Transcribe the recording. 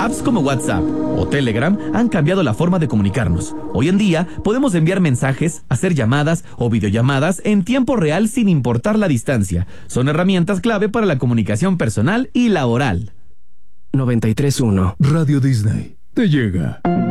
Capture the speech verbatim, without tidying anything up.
Apps como WhatsApp o Telegram han cambiado la forma de comunicarnos. Hoy en día podemos enviar mensajes, hacer llamadas o videollamadas en tiempo real sin importar la distancia. Son herramientas clave para la comunicación personal y laboral. noventa y tres punto uno Radio Disney te llega.